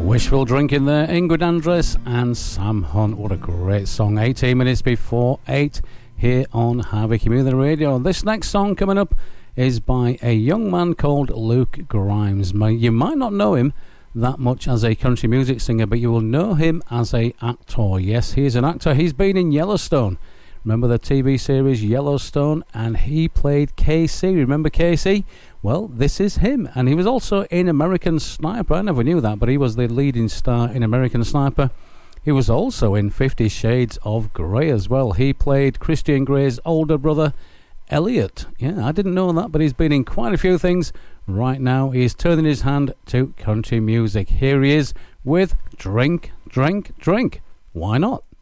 Wishful Drinking there, Ingrid Andress and Sam Hunt. What a great song. 18 minutes before 8 here on Harvey Community Radio. This next song coming up is by a young man called Luke Grimes. You might not know him that much as a country music singer, but you will know him as a actor. Yes, he is an actor. He's been in Yellowstone. Remember the TV series Yellowstone? And he played Casey. Remember Casey? Well, this is him. And he was also in American Sniper. I never knew that, but he was the leading star in American Sniper. He was also in 50 Shades of Grey as well. He played Christian Grey's older brother, Elliot. Yeah, I didn't know that, but he's been in quite a few things. Right now, he's turning his hand to country music. Here he is with Drink, Drink, Drink. Why not?